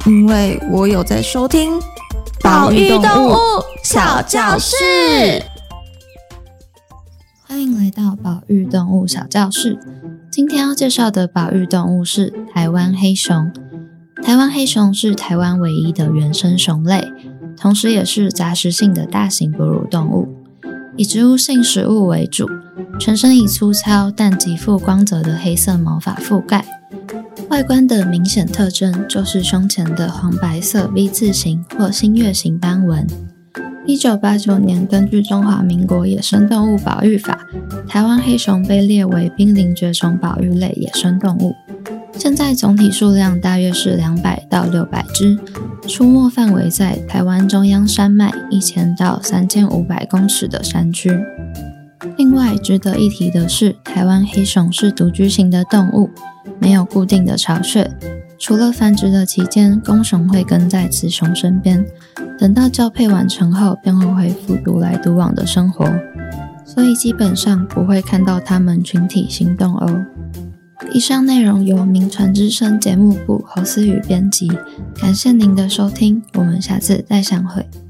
因为我有在收听保育动物小教室。 欢迎来到保育动物小教室。今天要介绍的保育动物是台湾黑熊。台湾黑熊是台湾唯一的原生熊类，同时也是杂食性的大型哺乳动物，以植物性食物为主，全身以粗糙但极富光泽的黑色毛发覆盖。外观的明显特征就是胸前的黄白色 V 字形或新月形斑纹。1989年，根据中华民国野生动物保育法，台湾黑熊被列为濒临绝种保育类野生动物。现在总体数量大约是200到600只，出没范围在台湾中央山脉1000到3500公尺的山区。另外值得一提的是，台湾黑熊是独居型的动物，没有固定的巢穴，除了繁殖的期间，公熊会跟在雌熊身边，等到交配完成后便会恢复独来独往的生活，所以基本上不会看到它们群体行动哦。以上内容由名传之声节目部侯思雨编辑，感谢您的收听，我们下次再相会。